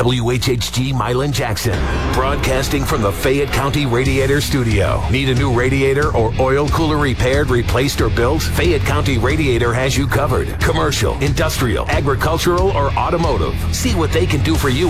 WHHG Milan Jackson, broadcasting from the Fayette County Radiator Studio. Need a new radiator or oil cooler repaired, replaced, or built? Fayette County Radiator has you covered. Commercial, industrial, agricultural, or automotive. See what they can do for you